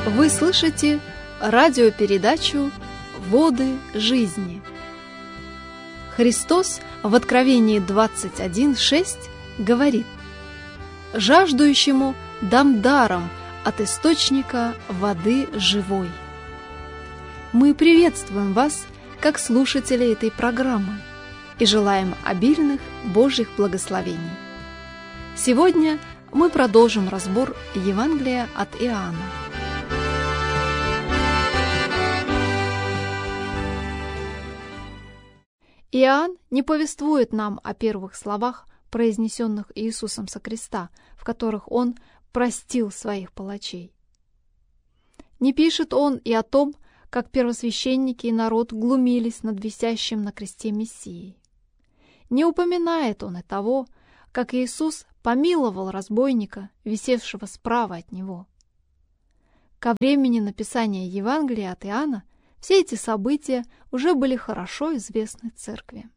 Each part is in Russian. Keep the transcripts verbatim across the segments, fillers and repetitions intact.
Вы слышите радиопередачу «Воды жизни». Христос в Откровении двадцать один шесть говорит: «Жаждущему дам даром от источника воды живой». Мы приветствуем вас, как слушатели этой программы, и желаем обильных Божьих благословений. Сегодня мы продолжим разбор Евангелия от Иоанна. Иоанн не повествует нам о первых словах, произнесенных Иисусом со креста, в которых Он простил своих палачей. Не пишет он и о том, как первосвященники и народ глумились над висящим на кресте Мессией. Не упоминает он и того, как Иисус помиловал разбойника, висевшего справа от него. Ко времени написания Евангелия от Иоанна все эти события уже были хорошо известны церкви.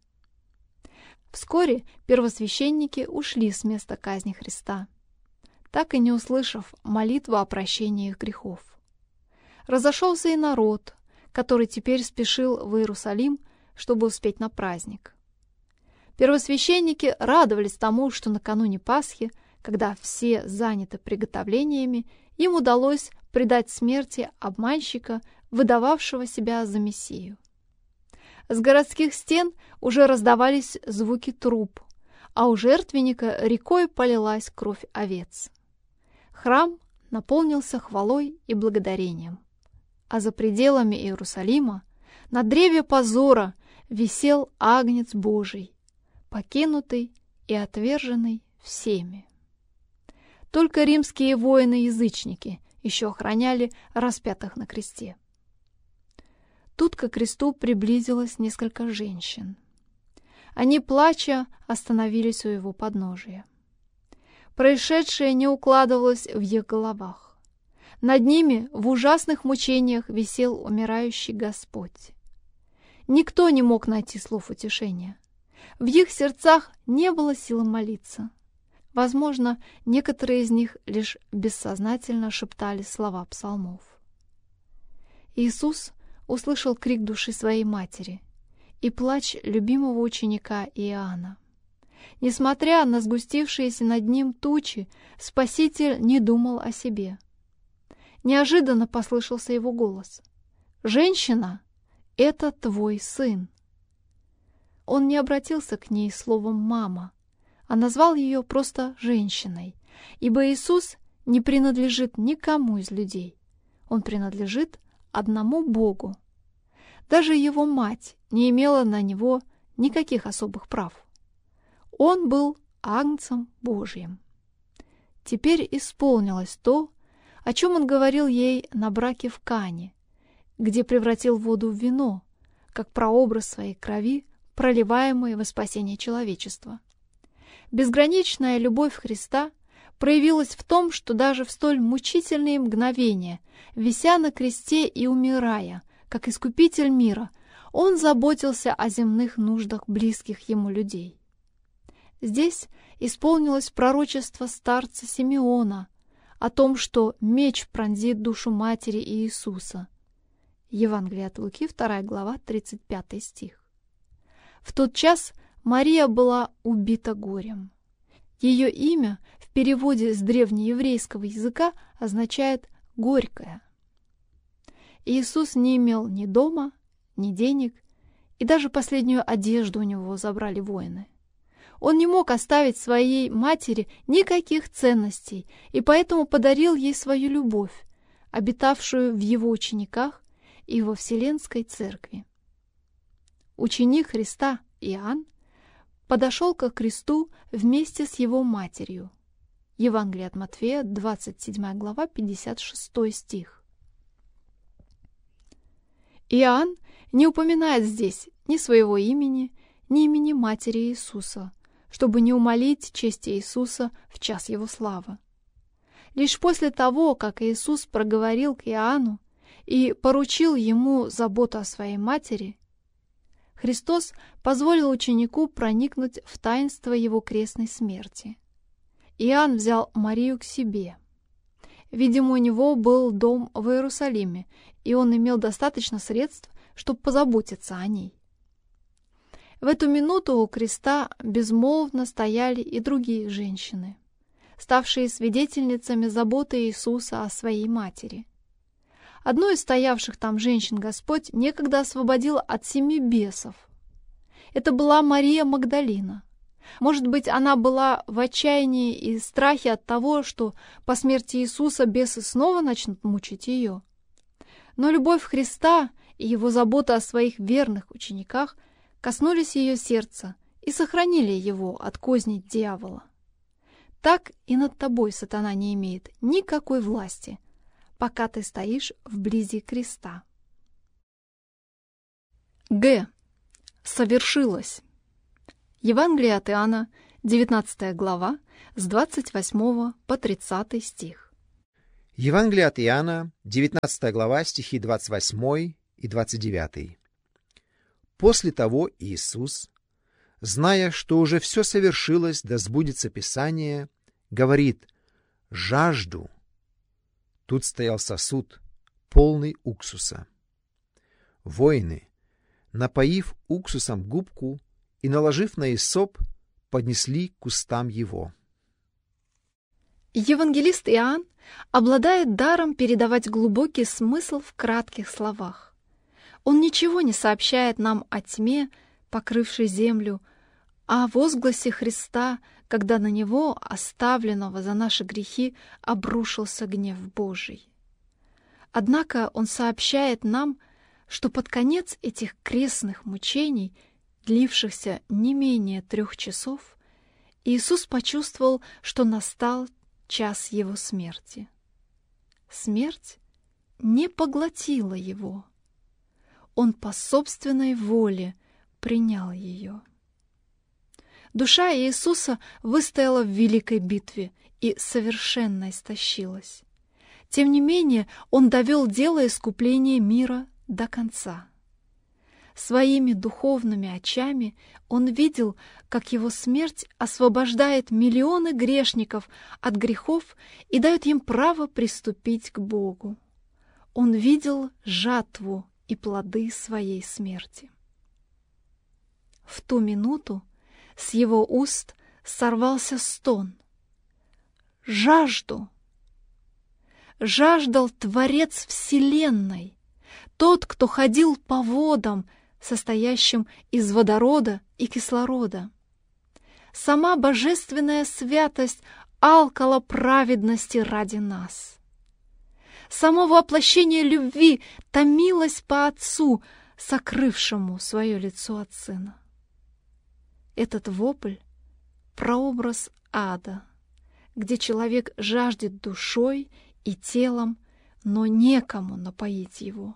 Вскоре первосвященники ушли с места казни Христа, так и не услышав молитву о прощении их грехов. Разошелся и народ, который теперь спешил в Иерусалим, чтобы успеть на праздник. Первосвященники радовались тому, что накануне Пасхи, когда все заняты приготовлениями, им удалось предать смерти обманщика, выдававшего себя за Мессию. С городских стен уже раздавались звуки труп, а у жертвенника рекой полилась кровь овец. Храм наполнился хвалой и благодарением, а за пределами Иерусалима на древе позора висел Агнец Божий, покинутый и отверженный всеми. Только римские воины-язычники еще охраняли распятых на кресте. Тут ко кресту приблизилось несколько женщин. Они, плача, остановились у его подножия. Происшедшее не укладывалось в их головах. Над ними в ужасных мучениях висел умирающий Господь. Никто не мог найти слов утешения. В их сердцах не было силы молиться. Возможно, некоторые из них лишь бессознательно шептали слова псалмов. Иисус услышал крик души своей матери и плач любимого ученика Иоанна. Несмотря на сгустившиеся над ним тучи, Спаситель не думал о себе. Неожиданно послышался его голос: «Женщина, это твой сын». Он не обратился к ней словом «мама», а назвал ее просто женщиной, ибо Иисус не принадлежит никому из людей. Он принадлежит одному Богу. Даже его мать не имела на него никаких особых прав. Он был Агнцем Божьим. Теперь исполнилось то, о чем он говорил ей на браке в Кане, где превратил воду в вино, как прообраз своей крови, проливаемой во спасение человечества. Безграничная любовь Христа проявилась в том, что даже в столь мучительные мгновения, вися на кресте и умирая, как Искупитель мира, Он заботился о земных нуждах близких Ему людей. Здесь исполнилось пророчество старца Симеона о том, что меч пронзит душу матери Иисуса. Евангелие от Луки, вторая глава, тридцать пятый стих. В тот час Мария была убита горем. Ее имя в переводе с древнееврейского языка означает «горькая». Иисус не имел ни дома, ни денег, и даже последнюю одежду у него забрали воины. Он не мог оставить своей матери никаких ценностей, и поэтому подарил ей свою любовь, обитавшую в его учениках и во Вселенской Церкви. Ученик Христа Иоанн подошел ко кресту вместе с его матерью. Евангелие от Матфея, двадцать седьмая глава, пятьдесят шестой стих. Иоанн не упоминает здесь ни своего имени, ни имени матери Иисуса, чтобы не умалить честь Иисуса в час его славы. Лишь после того, как Иисус проговорил к Иоанну и поручил ему заботу о своей матери, Христос позволил ученику проникнуть в таинство его крестной смерти. Иоанн взял Марию к себе. Видимо, у него был дом в Иерусалиме, и он имел достаточно средств, чтобы позаботиться о ней. В эту минуту у креста безмолвно стояли и другие женщины, ставшие свидетельницами заботы Иисуса о своей матери. Одну из стоявших там женщин Господь некогда освободил от семи бесов. Это была Мария Магдалина. Может быть, она была в отчаянии и страхе от того, что по смерти Иисуса бесы снова начнут мучить ее. Но любовь Христа и его забота о своих верных учениках коснулись ее сердца и сохранили его от козней дьявола. Так и над тобой сатана не имеет никакой власти, пока ты стоишь вблизи креста. Г. Совершилось. Евангелие от Иоанна, девятнадцатая глава, с двадцать восьмого по тридцатый стих. Евангелие от Иоанна, девятнадцатая глава, стихи двадцать восьмой и двадцать девятый. После того Иисус, зная, что уже все совершилось, да сбудется Писание, говорит: «Жажду». Тут стоял сосуд, полный уксуса. Воины, напоив уксусом губку и наложив на иссоп, поднесли к кустам его. Евангелист Иоанн обладает даром передавать глубокий смысл в кратких словах. Он ничего не сообщает нам о тьме, покрывшей землю, а о возгласе Христа, когда на Него, оставленного за наши грехи, обрушился гнев Божий. Однако Он сообщает нам, что под конец этих крестных мучений, длившихся не менее трех часов, Иисус почувствовал, что настал час Его смерти. Смерть не поглотила Его. Он по собственной воле принял ее. Душа Иисуса выстояла в великой битве и совершенно истощилась. Тем не менее, Он довел дело искупления мира до конца. Своими духовными очами Он видел, как Его смерть освобождает миллионы грешников от грехов и дает им право приступить к Богу. Он видел жатву и плоды своей смерти. В ту минуту с Его уст сорвался стон. «Жажду!» Жаждал Творец Вселенной, тот, кто ходил по водам, состоящим из водорода и кислорода. Сама божественная святость алкала праведности ради нас. Само воплощение любви томилось по Отцу, сокрывшему свое лицо от Сына. Этот вопль — прообраз ада, где человек жаждет душой и телом, но некому напоить его.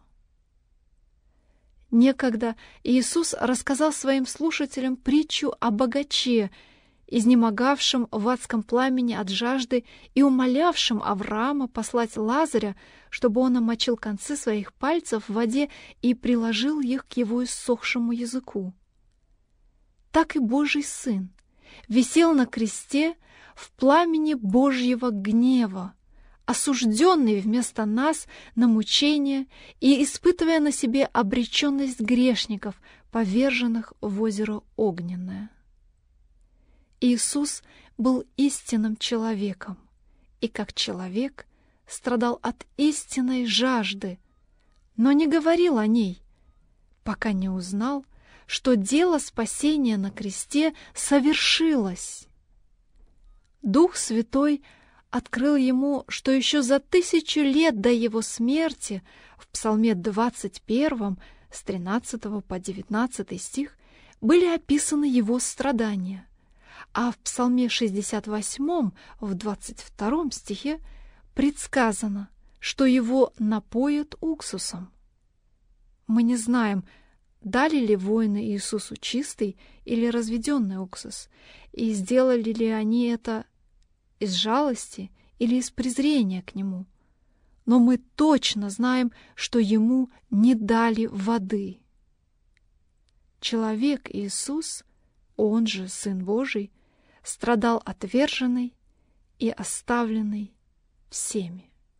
Некогда Иисус рассказал своим слушателям притчу о богаче, изнемогавшем в адском пламени от жажды и умолявшем Авраама послать Лазаря, чтобы он омочил концы своих пальцев в воде и приложил их к его иссохшему языку. Так и Божий Сын висел на кресте в пламени Божьего гнева, осужденный вместо нас на мучение и испытывая на себе обреченность грешников, поверженных в озеро Огненное. Иисус был истинным человеком и, как человек, страдал от истинной жажды, но не говорил о ней, пока не узнал, что дело спасения на кресте совершилось. Дух Святой открыл ему, что еще за тысячу лет до его смерти в Псалме двадцать первом с тринадцатого по девятнадцатый стих были описаны его страдания, а в Псалме шестьдесят восьмом в двадцать втором стихе предсказано, что его напоят уксусом. Мы не знаем, дали ли воины Иисусу чистый или разведенный уксус, и сделали ли они это из жалости или из презрения к Нему. Но мы точно знаем, что Ему не дали воды. Человек Иисус, Он же Сын Божий, страдал отверженный и оставленный всеми.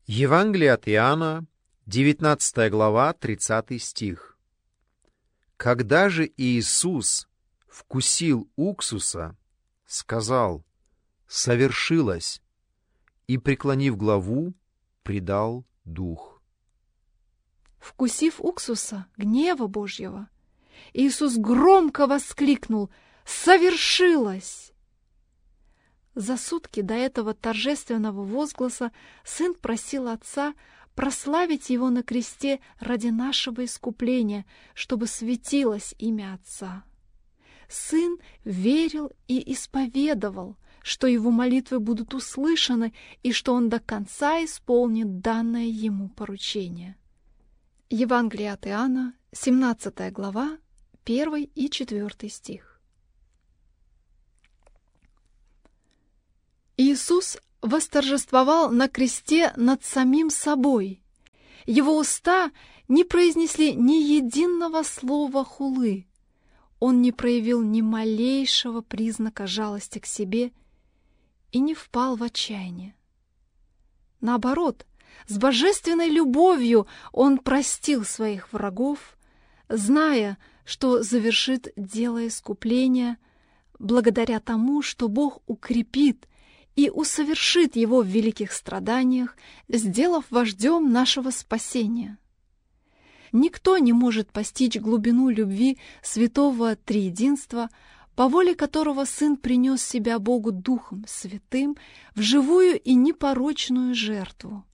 Евангелие от Иоанна, девятнадцатая глава, тридцатый стих. Когда же Иисус вкусил уксуса, сказал: «Совершилось», и, преклонив главу, предал дух. Вкусив уксуса, гнева Божьего, Иисус громко воскликнул: «Совершилось!» За сутки до этого торжественного возгласа Сын просил Отца прославить Его на кресте ради нашего искупления, чтобы светилось имя Отца. Сын верил и исповедовал, что Его молитвы будут услышаны и что Он до конца исполнит данное Ему поручение. Евангелие от Иоанна, семнадцатая глава, первый и четвертый стих. Иисус восторжествовал на кресте над самим собой. Его уста не произнесли ни единого слова хулы. Он не проявил ни малейшего признака жалости к себе и не впал в отчаяние. Наоборот, с божественной любовью Он простил своих врагов, зная, что завершит дело искупления, благодаря тому, что Бог укрепит и усовершит Его в великих страданиях, сделав вождем нашего спасения. Никто не может постичь глубину любви святого Триединства, по воле которого Сын принес себя Богу Духом Святым в живую и непорочную жертву.